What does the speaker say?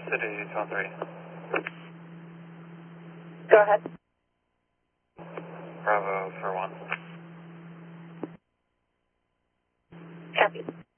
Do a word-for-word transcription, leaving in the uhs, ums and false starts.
City two one three. Go ahead. Bravo for one. Copy.